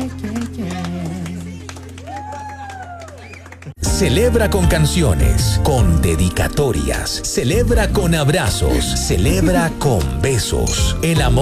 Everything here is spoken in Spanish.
Celebra con canciones, con dedicatorias, celebra con abrazos, celebra con besos. El amor